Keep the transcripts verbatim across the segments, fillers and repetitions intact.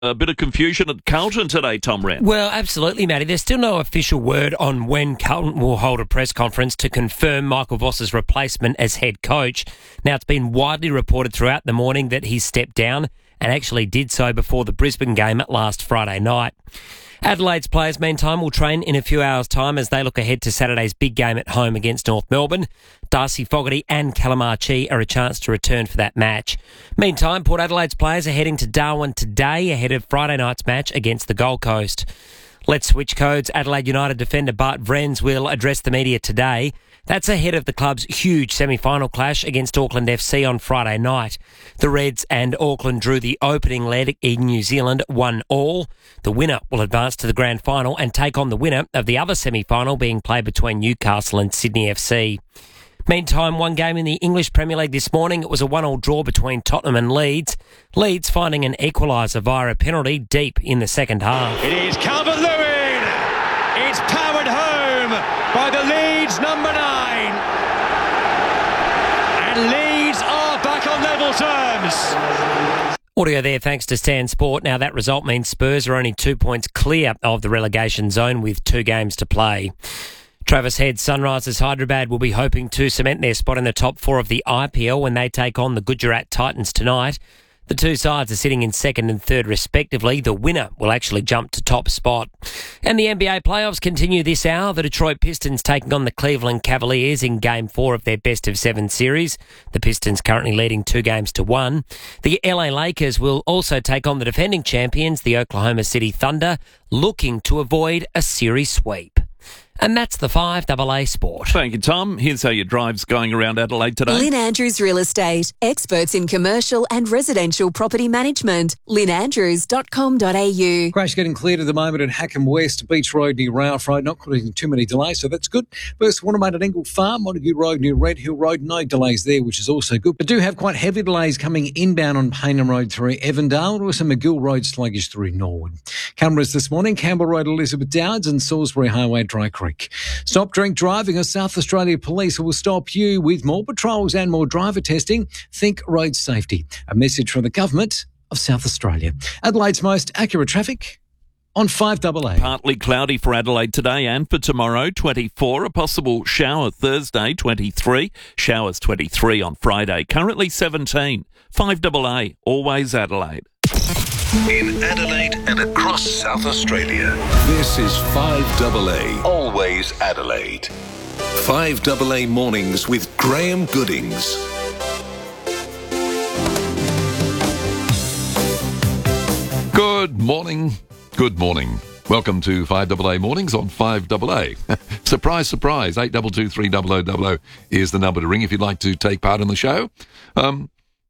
A bit of confusion at Carlton today, Tom Wren. Well, absolutely, Matty. There's still no official word on when Carlton will hold a press conference to confirm Michael Voss's replacement as head coach. Now, it's been widely reported throughout the morning that he's stepped down and actually did so before the Brisbane game last Friday night. Adelaide's players, meantime, will train in a few hours' time as they look ahead to Saturday's big game at home against North Melbourne. Darcy Fogarty and Callum Archie are a chance to return for that match. Meantime, Port Adelaide's players are heading to Darwin today ahead of Friday night's match against the Gold Coast. Let's switch codes. Adelaide United defender Bart Vrens will address the media today. That's ahead of the club's huge semi-final clash against Auckland F C on Friday night. The Reds and Auckland drew the opening leg in New Zealand one all. The winner will advance to the grand final and take on the winner of the other semi-final being played between Newcastle and Sydney F C. Meantime, one game in the English Premier League this morning. It was a one-all draw between Tottenham and Leeds. Leeds finding an equaliser via a penalty deep in the second half. It is Calvert-Lewin. It's powered home by the Leeds number nine. And Leeds are back on level terms. Audio there thanks to Stan Sport. Now that result means Spurs are only two points clear of the relegation zone with two games to play. Travis Head's Sunrisers Hyderabad will be hoping to cement their spot in the top four of the I P L when they take on the Gujarat Titans tonight. The two sides are sitting in second and third respectively. The winner will actually jump to top spot. And the N B A playoffs continue this hour. The Detroit Pistons taking on the Cleveland Cavaliers in game four of their best of seven series. The Pistons currently leading two games to one. The L A Lakers will also take on the defending champions, the Oklahoma City Thunder, looking to avoid a series sweep. And that's the five A A Sport. Thank you, Tom. Here's how your drive's going around Adelaide today. Lynn Andrews Real Estate, experts in commercial and residential property management. lynn andrews dot com dot a u. Crash getting cleared at the moment at Hackham West, Beach Road near Ralph Road, not causing too many delays, so that's good. First, Warnamate at Engle Farm, Montague Road near Red Hill Road, no delays there, which is also good. But do have quite heavy delays coming inbound on Paynham Road through Evandale, and also McGill Road sluggish through Norwood. Cameras this morning, Campbell Road, Elizabeth Downs, and Salisbury Highway, Dry Creek. Stop drink driving. As South Australia Police will stop you with more patrols and more driver testing. Think road safety. A message from the Government of South Australia. Adelaide's most accurate traffic on five A A. Partly cloudy for Adelaide today and for tomorrow, twenty-four. A possible shower Thursday, twenty-three. Showers twenty-three on Friday. Currently seventeen. five A A. Always Adelaide. In Adelaide and across South Australia, this is five A A. Always Adelaide. five A A Mornings with Graham Goodings. Good morning. Good morning. Welcome to five A A Mornings on five A A. Surprise, surprise. eight two two three zero zero zero zero is the number to ring if you'd like to take part in the show. Um,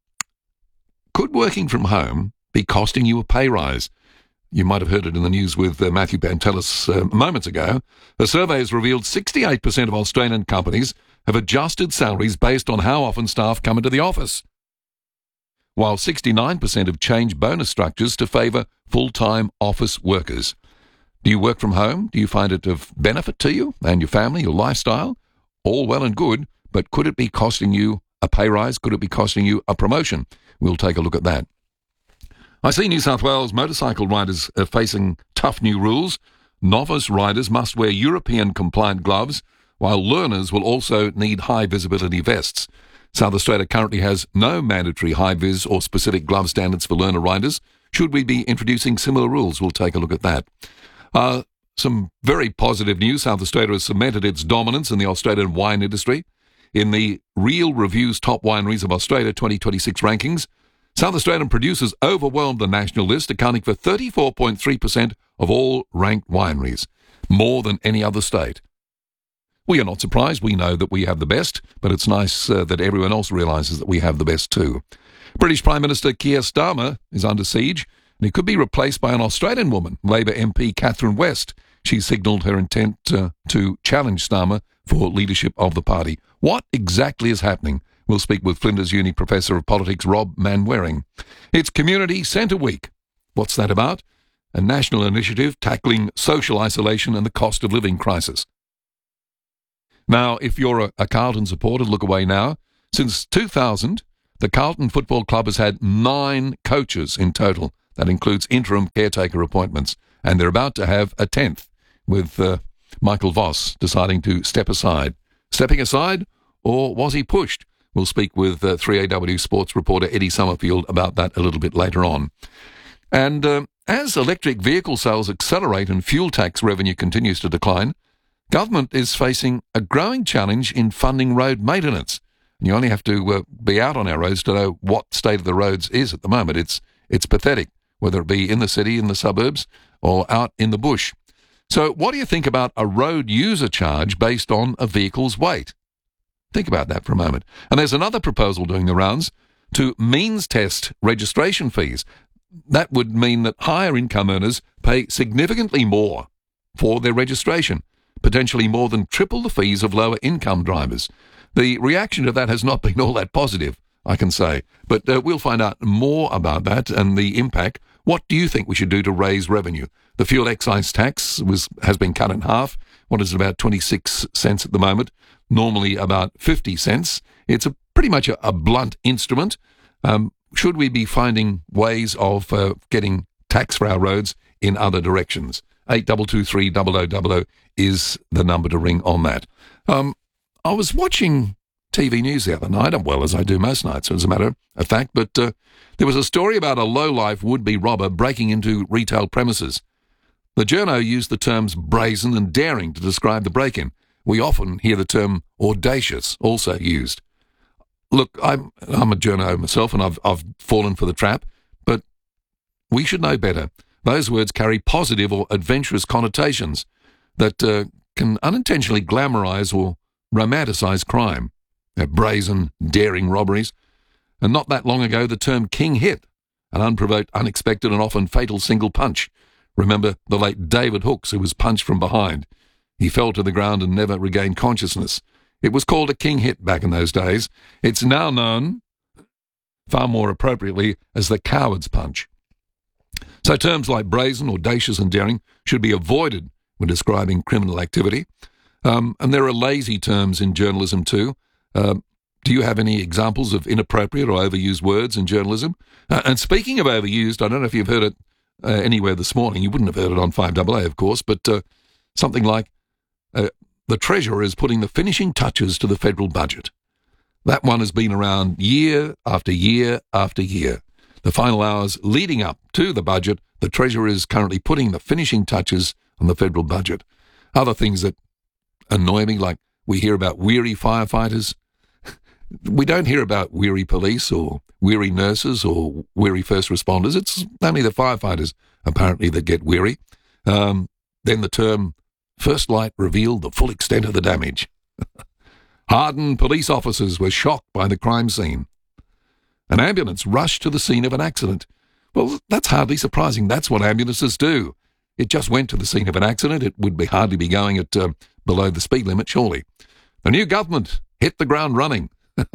could working from home be costing you a pay rise? You might have heard it in the news with uh, Matthew Pantelis uh, moments ago. A survey has revealed sixty-eight percent of Australian companies have adjusted salaries based on how often staff come into the office, while sixty-nine percent have changed bonus structures to favour full-time office workers. Do you work from home? Do you find it of benefit to you and your family, your lifestyle? All well and good, but could it be costing you a pay rise? Could it be costing you a promotion? We'll take a look at that. I see New South Wales motorcycle riders are facing tough new rules. Novice riders must wear European-compliant gloves, while learners will also need high-visibility vests. South Australia currently has no mandatory high-vis or specific glove standards for learner riders. Should we be introducing similar rules? We'll take a look at that. Uh, some very positive news. South Australia has cemented its dominance in the Australian wine industry. In the Real Reviews Top Wineries of Australia twenty twenty-six rankings, South Australian producers overwhelmed the national list, accounting for thirty-four point three percent of all ranked wineries, more than any other state. We are not surprised. We know that we have the best, but it's nice uh, that everyone else realises that we have the best too. British Prime Minister Keir Starmer is under siege, and he could be replaced by an Australian woman, Labor M P Catherine West. She signalled her intent uh, to challenge Starmer for leadership of the party. What exactly is happening? We'll speak with Flinders Uni Professor of Politics Rob Manwaring. It's Community Centre Week. What's that about? A national initiative tackling social isolation and the cost of living crisis. Now, if you're a, a Carlton supporter, look away now. Since two thousand, the Carlton Football Club has had nine coaches in total. That includes interim caretaker appointments. And they're about to have a tenth, with uh, Michael Voss deciding to step aside. Stepping aside, or was he pushed? We'll speak with uh, three A W sports reporter Eddie Summerfield about that a little bit later on. And uh, as electric vehicle sales accelerate and fuel tax revenue continues to decline, government is facing a growing challenge in funding road maintenance. And you only have to uh, be out on our roads to know what state of the roads is at the moment. It's it's pathetic, whether it be in the city, in the suburbs, or out in the bush. So what do you think about a road user charge based on a vehicle's weight? Think about that for a moment. And there's another proposal doing the rounds to means test registration fees. That would mean that higher income earners pay significantly more for their registration, potentially more than triple the fees of lower income drivers. The reaction to that has not been all that positive, I can say. But uh, we'll find out more about that and the impact. What do you think we should do to raise revenue? The fuel excise tax was has been cut in half. What is it, about twenty-six cents at the moment? Normally about fifty cents. It's a pretty much a, a blunt instrument. Um, should we be finding ways of uh, getting tax for our roads in other directions? eight two two three zero zero zero zero is the number to ring on that. Um, I was watching T V news the other night, well, as I do most nights, as a matter of fact, but uh, there was a story about a low-life would-be robber breaking into retail premises. The journo used the terms brazen and daring to describe the break-in. We often hear the term audacious also used. Look, I'm, I'm a journo myself, and I've, I've fallen for the trap, but we should know better. Those words carry positive or adventurous connotations that uh, can unintentionally glamorise or romanticise crime. They're brazen, daring robberies. And not that long ago, the term king hit, an unprovoked, unexpected and often fatal single punch. Remember the late David Hooks, who was punched from behind. He fell to the ground and never regained consciousness. It was called a king hit back in those days. It's now known, far more appropriately, as the coward's punch. So terms like brazen, audacious and daring should be avoided when describing criminal activity. Um, and there are lazy terms in journalism too. Uh, do you have any examples of inappropriate or overused words in journalism? Uh, and speaking of overused, I don't know if you've heard it uh, anywhere this morning. You wouldn't have heard it on five A A, of course, but uh, something like uh, the Treasurer is putting the finishing touches to the federal budget. That one has been around year after year after year. The final hours leading up to the budget, the Treasurer is currently putting the finishing touches on the federal budget. Other things that annoy me, like we hear about weary firefighters. We don't hear about weary police or weary nurses or weary first responders. It's only the firefighters, apparently, that get weary. Um, then the term first light revealed the full extent of the damage. Hardened police officers were shocked by the crime scene. An ambulance rushed to the scene of an accident. Well, that's hardly surprising. That's what ambulances do. It just went to the scene of an accident. It would be hardly be going at uh, below the speed limit, surely. The new government hit the ground running.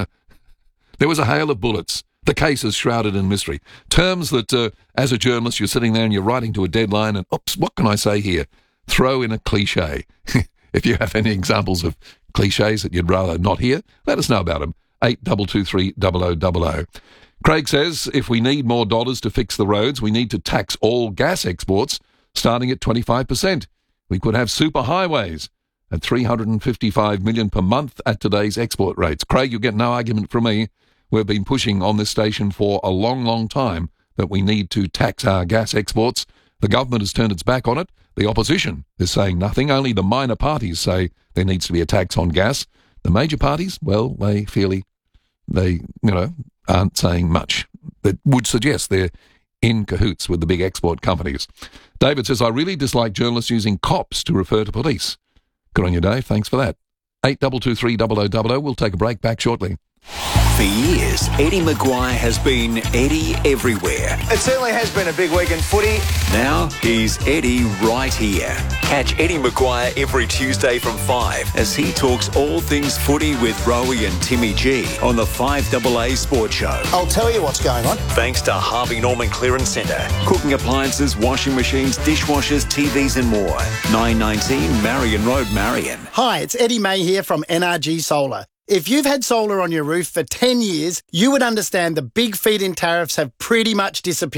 There was a hail of bullets. The case is shrouded in mystery. Terms that, uh, as a journalist, you're sitting there and you're writing to a deadline and, oops, what can I say here? Throw in a cliche. If you have any examples of cliches that you'd rather not hear, let us know about them. eight two two three zero zero zero zero. Craig says if we need more dollars to fix the roads, we need to tax all gas exports, starting at twenty-five percent. We could have superhighways at three hundred fifty-five million dollars per month at today's export rates. Craig, you get no argument from me. We've been pushing on this station for a long, long time that we need to tax our gas exports. The government has turned its back on it. The opposition is saying nothing. Only the minor parties say there needs to be a tax on gas. The major parties, well, they feel they, you know, aren't saying much. That would suggest they're in cahoots with the big export companies. David says, I really dislike journalists using cops to refer to police. Good on you, Dave. Thanks for that. eight two two three zero zero zero zero. We'll take a break. Back shortly. For years, Eddie Maguire has been Eddie everywhere. It certainly has been a big week in footy. Now he's Eddie right here. Catch Eddie Maguire every Tuesday from five as he talks all things footy with Rowie and Timmy G on the five A A Sports Show. I'll tell you what's going on. Thanks to Harvey Norman Clearance Centre. Cooking appliances, washing machines, dishwashers, T Vs and more. nine nineteen Marion Road, Marion. Hi, it's Eddie May here from N R G Solar. If you've had solar on your roof for ten years, you would understand the big feed-in tariffs have pretty much disappeared.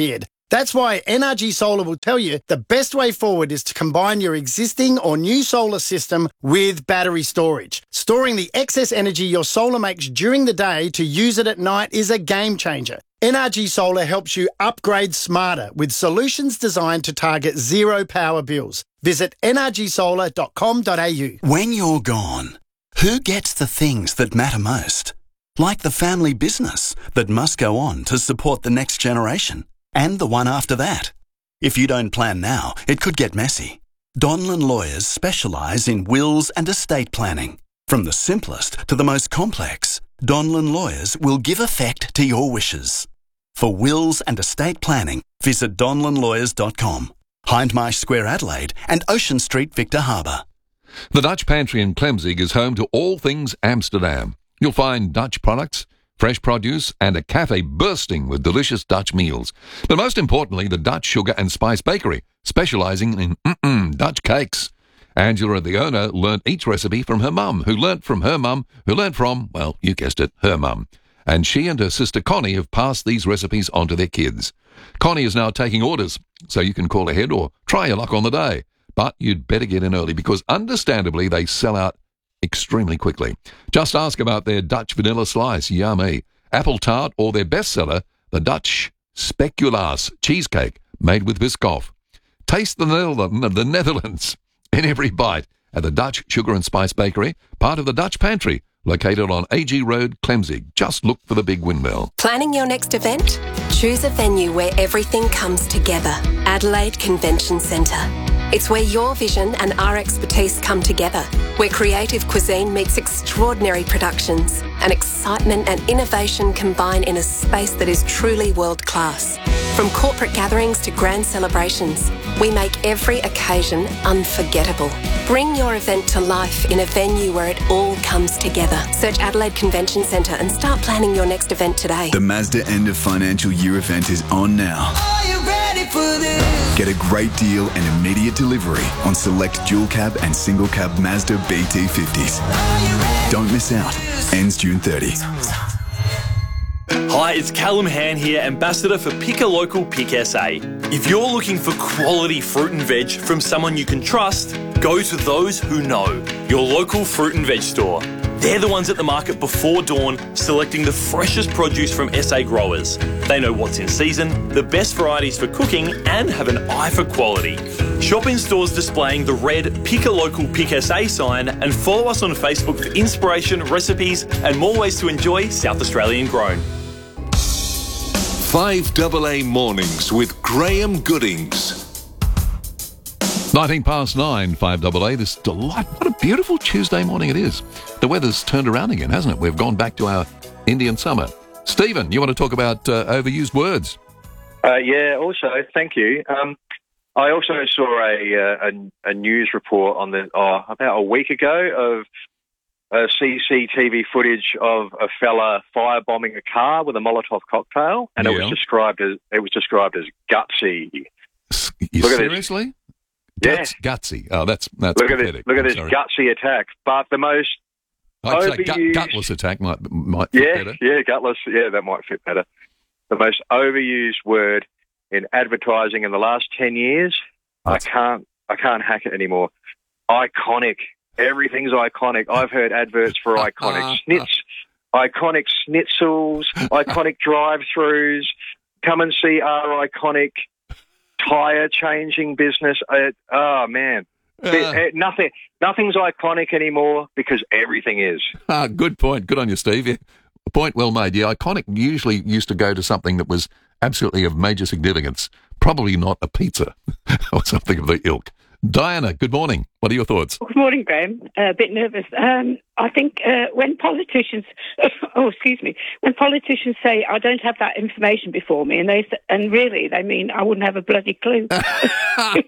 That's why N R G Solar will tell you the best way forward is to combine your existing or new solar system with battery storage. Storing the excess energy your solar makes during the day to use it at night is a game changer. N R G Solar helps you upgrade smarter with solutions designed to target zero power bills. Visit n r g solar dot com dot a u. When you're gone, who gets the things that matter most? Like the family business that must go on to support the next generation. And the one after that. If you don't plan now, it could get messy. Donlan Lawyers specialise in wills and estate planning. From the simplest to the most complex, Donlan Lawyers will give effect to your wishes. For wills and estate planning, visit donlan lawyers dot com. Hindmarsh Square, Adelaide and Ocean Street, Victor Harbour. The Dutch Pantry in Clemzig is home to all things Amsterdam. You'll find Dutch products, fresh produce and a cafe bursting with delicious Dutch meals. But most importantly, the Dutch Sugar and Spice Bakery, specialising in mm-mm, Dutch cakes. Angela, the owner, learnt each recipe from her mum, who learnt from her mum, who learnt from, well, you guessed it, her mum. And she and her sister Connie have passed these recipes on to their kids. Connie is now taking orders, so you can call ahead or try your luck on the day. But you'd better get in early because, understandably, they sell out extremely quickly. Just ask about their Dutch vanilla slice, yummy, apple tart, or their bestseller, the Dutch Speculaas cheesecake made with Biscoff. Taste the Netherlands, the Netherlands in every bite at the Dutch Sugar and Spice Bakery, part of the Dutch Pantry, located on A G Road, Clemzig. Just look for the big windmill. Planning your next event? Choose a venue where everything comes together. Adelaide Convention Centre. It's where your vision and our expertise come together, where creative cuisine meets extraordinary productions and excitement and innovation combine in a space that is truly world-class. From corporate gatherings to grand celebrations, we make every occasion unforgettable. Bring your event to life in a venue where it all comes together. Search Adelaide Convention Centre and start planning your next event today. The Mazda end of financial year event is on now. Are you ready for this? Get a great deal and immediate delivery on select dual cab and single cab Mazda B T fifties. Don't miss out. Ends June thirtieth. Hi, it's Callum Han here, Ambassador for Pick a Local Pick S A. If you're looking for quality fruit and veg from someone you can trust, go to those who know, your local fruit and veg store. They're the ones at the market before dawn, selecting the freshest produce from S A growers. They know what's in season, the best varieties for cooking, and have an eye for quality. Shop in stores displaying the red Pick a Local Pick S A sign and follow us on Facebook for inspiration, recipes, and more ways to enjoy South Australian grown. five A A Mornings with Graham Goodings. nineteen past nine, five A A. This delight. What a beautiful Tuesday morning it is. The weather's turned around again, hasn't it? We've gone back to our Indian summer. Stephen, you want to talk about uh, overused words? Uh, yeah, also, thank you. Um, I also saw a, uh, a a news report on the oh, about a week ago of uh, C C T V footage of a fella firebombing a car with a Molotov cocktail, and Yeah. it was described as it was described as gutsy. You Look at seriously? this. Guts, gutsy. Oh, that's that's Look at this! pathetic. Look at I'm this sorry. gutsy attack. But the most I'd say gut, overused- gutless attack might might fit yeah, better. yeah, gutless. Yeah, that might fit better. The most overused word in advertising in the last ten years. I can't. I can't hack it anymore. Iconic. Everything's iconic. I've heard adverts for iconic snits, iconic schnitzels, iconic drive-throughs. Come and see our iconic tyre changing business. Uh, oh man, Uh. It- it- nothing. Nothing's iconic anymore because everything is. Ah, good point. Good on you, Steve. Yeah. Point well made. Yeah, iconic usually used to go to something that was absolutely of major significance. Probably not a pizza or something of the ilk. Diana, good morning. What are your thoughts? Good morning, Graham. Uh, a bit nervous. Um, I think uh, when politicians, oh, excuse me, when politicians say, I don't have that information before me, and they s- and really they mean I wouldn't have a bloody clue. and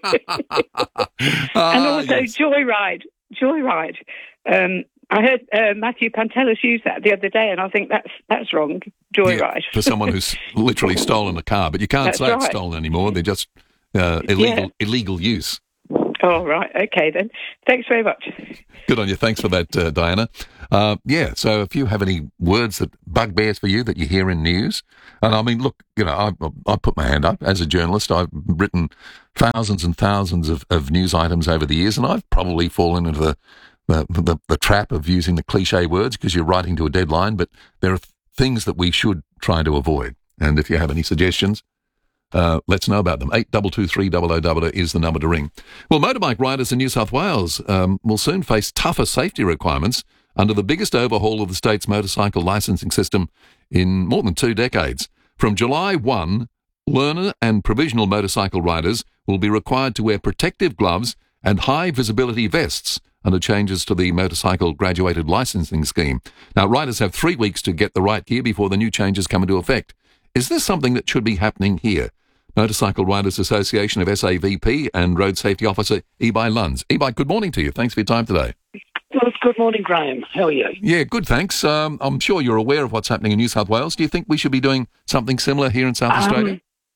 also yes. joyride, joyride. Um, I heard uh, Matthew Pantelis use that the other day, and I think that's that's wrong. Joyride. For someone who's literally stolen a car, but you can't That's say it's right. stolen anymore. They're just uh, illegal Yeah. illegal use. Oh, right. Okay, then. Thanks very much. Good on you. Thanks for that, uh, Diana. Uh, yeah, so if you have any words that bugbears for you that you hear in news, and I mean, look, you know, I, I put my hand up. As a journalist, I've written thousands and thousands of, of news items over the years, and I've probably fallen into the, the, the, the trap of using the cliche words because you're writing to a deadline, but there are things that we should try to avoid. And if you have any suggestions, Uh, let's know about them. eight two two three zero zero zero zero is the number to ring. Well, motorbike riders in New South Wales um, will soon face tougher safety requirements under the biggest overhaul of the state's motorcycle licensing system in more than two decades. From July first, learner and provisional motorcycle riders will be required to wear protective gloves and high-visibility vests under changes to the motorcycle graduated licensing scheme. Now, riders have three weeks to get the right gear before the new changes come into effect. Is this something that should be happening here? Motorcycle Riders Association of S A V P and Road Safety Officer Ebi Lunds. Ebi, good morning to you. Thanks for your time today. Good, good morning, Graham. How are you? Yeah, good, thanks. Um, I'm sure you're aware of what's happening in New South Wales. Do you think we should be doing something similar here in South Australia? Um,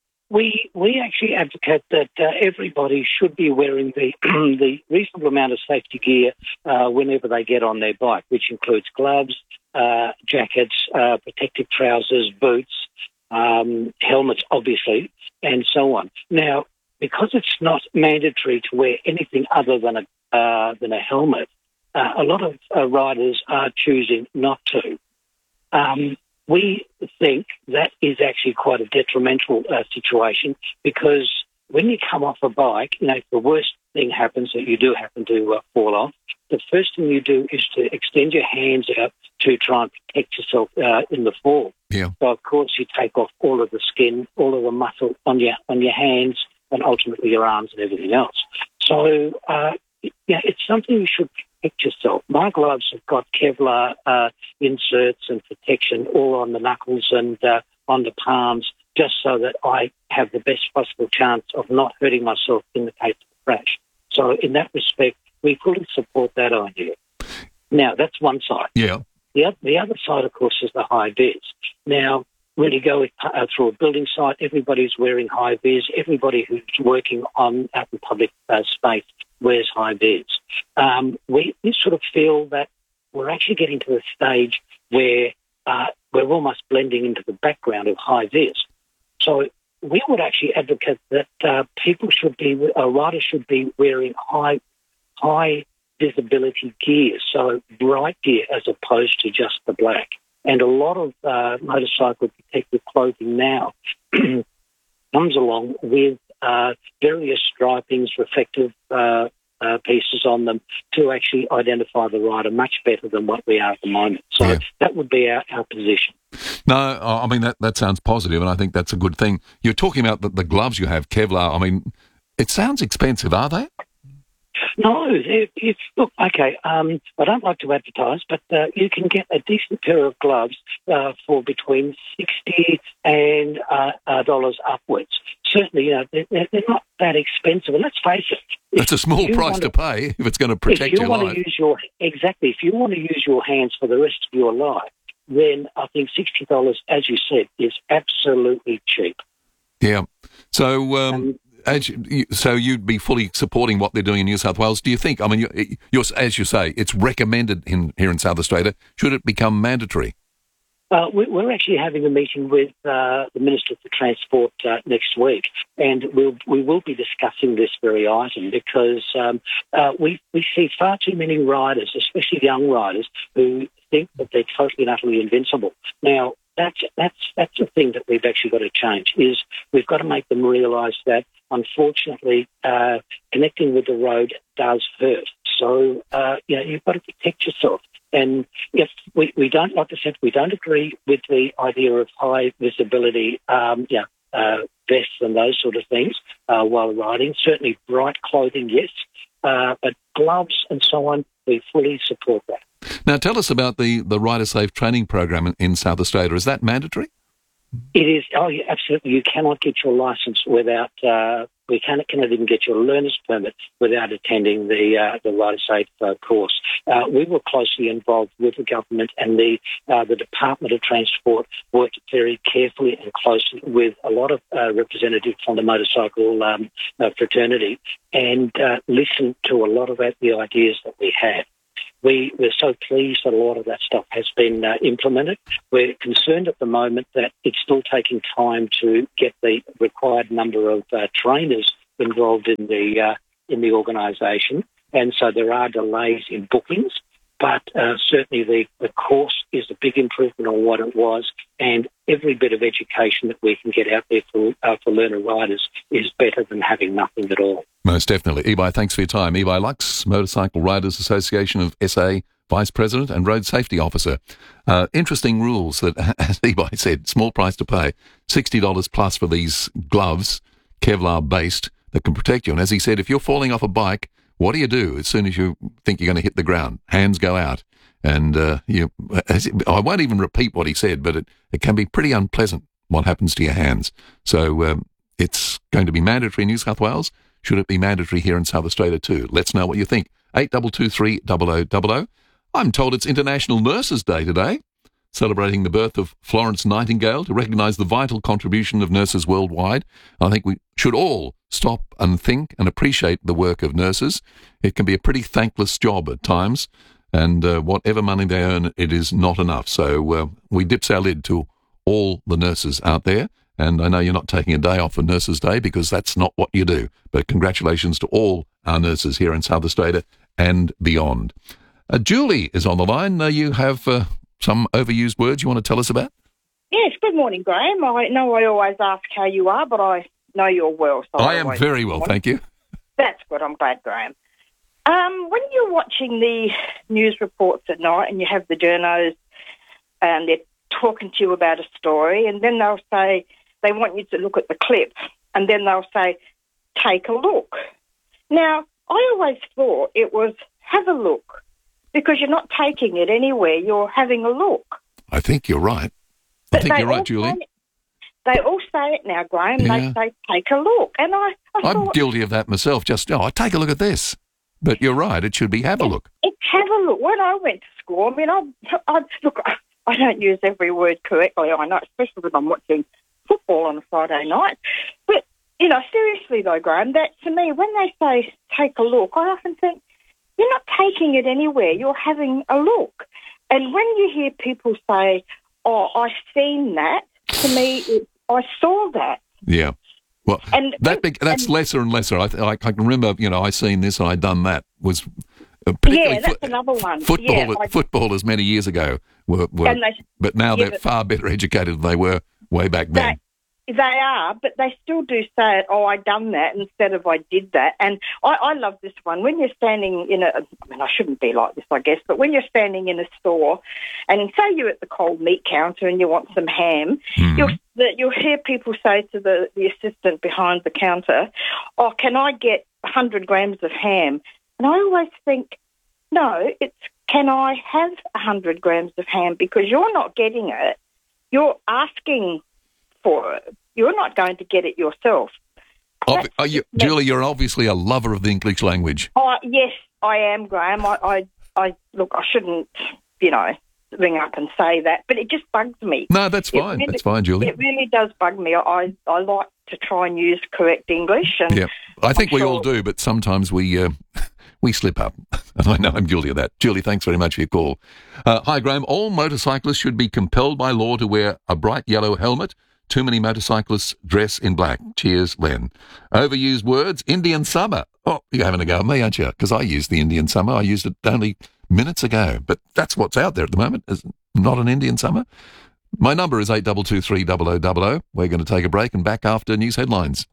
we we actually advocate that uh, everybody should be wearing the the reasonable amount of safety gear uh, whenever they get on their bike, which includes gloves, uh, jackets, uh, protective trousers, boots, um, helmets, obviously, and so on. Now, because it's not mandatory to wear anything other than a uh, than a helmet, uh, a lot of uh, riders are choosing not to. Um, we think that is actually quite a detrimental uh, situation because when you come off a bike, you know, if the worst thing happens that you do happen to uh, fall off, the first thing you do is to extend your hands out to try and protect yourself uh, in the fall. Yeah. So, of course, you take off all of the skin, all of the muscle on your on your hands, and ultimately your arms and everything else. So, uh, yeah, it's something you should protect yourself. My gloves have got Kevlar uh, inserts and protection all on the knuckles and uh, on the palms, just so that I have the best possible chance of not hurting myself in the case of a crash. So, in that respect, we fully support that idea. Now, that's one side. Yeah. The other, the other side, of course, is the high-vis. Now, when you go uh, through a building site, everybody's wearing high-vis. Everybody who's working on out in public uh, space wears high-vis. Um, we, we sort of feel that we're actually getting to a stage where uh, we're almost blending into the background of high-vis. So we would actually advocate that uh, people should be, uh, riders should be wearing high, high visibility gear, so bright gear as opposed to just the black. And a lot of uh, motorcycle protective clothing now comes along with uh, various stripings, reflective uh, uh, pieces on them to actually identify the rider much better than what we are at the moment. So yeah. That would be our, our position. No, I mean, that, that sounds positive, and I think that's a good thing. You're talking about the, the gloves you have, Kevlar. I mean, it sounds expensive, are they? No, it, it's, look, okay, um, I don't like to advertise, but uh, you can get a decent pair of gloves uh, for between sixty dollars and uh, uh, dollars upwards. Certainly, you know, they're, they're not that expensive. And let's face it. That's a small price to, to pay if it's going to protect you your want life. To use your, exactly. If you want to use your hands for the rest of your life, then I think sixty dollars, as you said, is absolutely cheap. Yeah. So... Um, um As you, so you'd be fully supporting what they're doing in New South Wales. Do you think, I mean, you, you're, as you say, it's recommended in, here in South Australia. Should it become mandatory? Uh, we're actually having a meeting with uh, the Minister for Transport uh, next week, and we'll, we will be discussing this very item because um, uh, we, we see far too many riders, especially young riders, who think that they're totally and utterly invincible. Now, that's, that's, that's the thing that we've actually got to change, is we've got to make them realise that, unfortunately, uh, connecting with the road does hurt. So, uh, you know, you've got to protect yourself. And if we, we don't, like I said, we don't agree with the idea of high visibility, um, yeah, uh, vests and those sort of things uh, while riding. Certainly bright clothing, yes, uh, but gloves and so on, we fully support that. Now, tell us about the, the Rider Safe training program in, in South Australia. Is that mandatory? It is. Oh, yeah, absolutely. You cannot get your licence without uh, We cannot, cannot even get your learner's permit without attending the uh, the Rider Safe uh, course. Uh, we were closely involved with the government, and the uh, the Department of Transport worked very carefully and closely with a lot of uh, representatives from the motorcycle um, uh, fraternity, and uh, listened to a lot of the ideas that we had. We, we're so pleased that a lot of that stuff has been uh, implemented. We're concerned at the moment that it's still taking time to get the required number of uh, trainers involved in the uh, in the organisation, and so there are delays in bookings. But uh, certainly the, the course is a big improvement on what it was, and every bit of education that we can get out there for uh, for learner riders is better than having nothing at all. Most definitely. Ebi, thanks for your time. Ebi Lux, Motorcycle Riders Association of S A Vice President and Road Safety Officer. Uh, interesting rules that, as Ebi said, small price to pay, sixty dollars plus for these gloves, Kevlar-based, that can protect you. And as he said, if you're falling off a bike, what do you do as soon as you think you're going to hit the ground? Hands go out. And uh, you, I won't even repeat what he said, but it, it can be pretty unpleasant what happens to your hands. So um, it's going to be mandatory in New South Wales. Should it be mandatory here in South Australia too? Let's know what you think. eight two two three zero zero zero zero. I'm told it's International Nurses Day today, celebrating the birth of Florence Nightingale to recognise the vital contribution of nurses worldwide. I think we should all stop and think and appreciate the work of nurses. It can be a pretty thankless job at times, and uh, whatever money they earn, it is not enough. So uh, we dips our lid to all the nurses out there. And I know you're not taking a day off for Nurses Day because that's not what you do. But congratulations to all our nurses here in South Australia and beyond. Uh, Julie is on the line. Uh, you have uh, some overused words you want to tell us about? Yes, good morning, Graham. I know I always ask how you are, but I know you're well. So I, I am very well, thank you. That's good. I'm glad, Graham. Um, when you're watching the news reports at night and you have the journos and they're talking to you about a story, and then they'll say they want you to look at the clip, and then they'll say, take a look. Now, I always thought it was have a look, because you're not taking it anywhere, you're having a look. I think you're right. I But think they you're right, all Julie. say- They all say it now, Graham. Yeah. They say, take a look. And I, I I'm thought, guilty of that myself. Just, oh, take a look at this. But you're right. It should be have a look. it's have a look. When I went to school, I mean, I, I look, I, I don't use every word correctly, I know, especially when I'm watching football on a Friday night. But, you know, seriously though, Graham, that to me, when they say take a look, I often think, you're not taking it anywhere, you're having a look. And when you hear people say, oh, I've seen that, to me, it, I saw that. Yeah. Well, And- that big, that's and- lesser and lesser. I, I, I can remember, you know, I seen this and I done that. Was uh, particularly Yeah, that's foot- another one. Football, Yeah, I- footballers many years ago were, were And they- but now yeah, they're but- far better educated than they were way back then. They, they are, but they still do say it, oh, I done that instead of I did that. And I, I love this one. When you're standing in a, I mean, I shouldn't be like this, I guess, but when you're standing in a store and say you're at the cold meat counter and you want some ham, Mm-hmm. you'll, the, you'll hear people say to the, the assistant behind the counter, oh, can I get one hundred grams of ham? And I always think, no, it's can I have one hundred grams of ham, because you're not getting it. You're asking for it. You're not going to get it yourself. Ob- are you, Julie, you're obviously a lover of the English language. Oh, yes, I am, Graham. I, I, I look, I shouldn't, you know, ring up and say that, but it just bugs me. No, that's It fine. really- That's fine, Julie. It really does bug me. I, I like to try and use correct English. And Yeah, I think I'm we all sure- do, but sometimes we uh, we slip up, and I know I'm guilty of that. Julie, thanks very much for your call. Uh, hi, Graham. All motorcyclists should be compelled by law to wear a bright yellow helmet. Too many motorcyclists dress in black. Cheers, Len. Overused words, Indian summer. Oh, you're having a go at me, aren't you? Because I used the Indian summer. I used it only minutes ago, but that's what's out there at the moment, is not an Indian summer. My number is eight two two three zero zero zero zero. We're going to take a break and back after news headlines.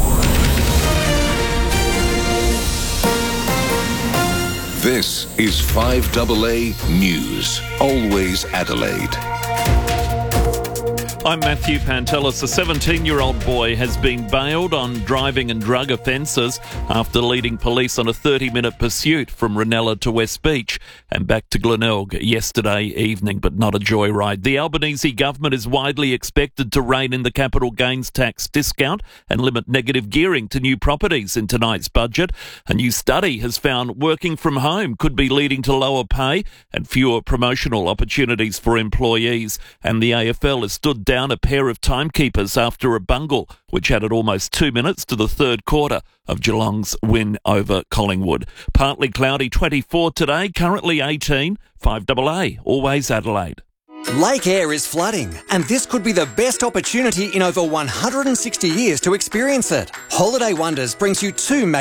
This is five A A News, always Adelaide. I'm Matthew Pantelis. A seventeen-year-old boy has been bailed on driving and drug offences after leading police on a thirty-minute pursuit from Ranella to West Beach and back to Glenelg yesterday evening, but not a joyride. The Albanese government is widely expected to rein in the capital gains tax discount and limit negative gearing to new properties in tonight's budget. A new study has found working from home could be leading to lower pay and fewer promotional opportunities for employees. And the A F L has stood down a pair of timekeepers after a bungle, which added almost two minutes to the third quarter of Geelong's win over Collingwood. Partly cloudy, twenty-four today, currently eighteen. five double A, always Adelaide. Lake Eyre is flooding, and this could be the best opportunity in over one hundred sixty years to experience it. Holiday Wonders brings you two